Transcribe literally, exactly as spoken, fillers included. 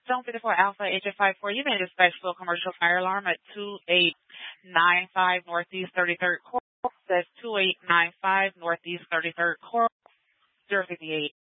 Zone fifty-four Alpha Agent five four, you may dispatch full commercial fire alarm at two eight nine five Northeast thirty-third Court. That's two eight nine five Northeast thirty-third Court, zero fifty-eight.